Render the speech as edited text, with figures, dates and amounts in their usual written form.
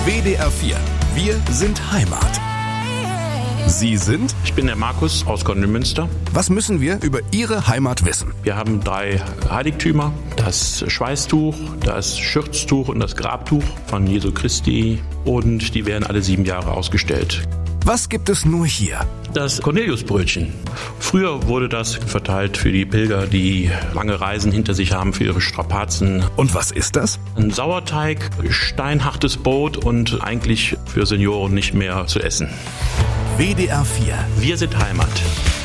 WDR 4. Wir sind Heimat. Sie sind? Ich bin der Markus aus Gondelmünster. Was müssen wir über Ihre Heimat wissen? Wir haben 3 Heiligtümer, das Schweißtuch, das Schürztuch und das Grabtuch von Jesu Christi, und die werden alle 7 Jahre ausgestellt. Was gibt es nur hier? Das Corneliusbrötchen. Früher wurde das verteilt für die Pilger, die lange Reisen hinter sich haben, für ihre Strapazen. Und was ist das? Ein Sauerteig, steinhartes Brot und eigentlich für Senioren nicht mehr zu essen. WDR 4. Wir sind Heimat.